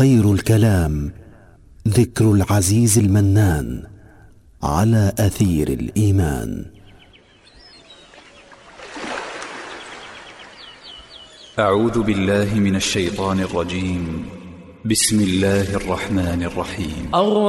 خير الكلام ذكر العزيز المنان على أثير الإيمان. أعوذ بالله من الشيطان الرجيم. بسم الله الرحمن الرحيم.